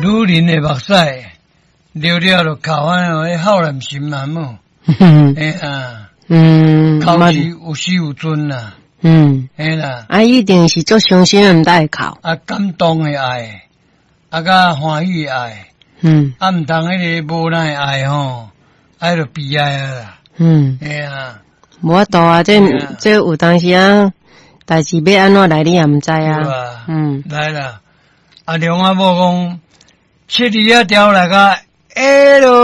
女人的目屎流了就靠安哦，浩然心嘛么？靠是有始有终啦。啦。 一定是足伤心的，毋得靠。 感动的爱，甲欢喜的爱。毋通迄个无奈的爱吼，就悲哀啦。 无法度啊，这有当时啊，代志要安怎来，你也毋知啊。 来啦，龙阿婆讲，七里啊调来个 L。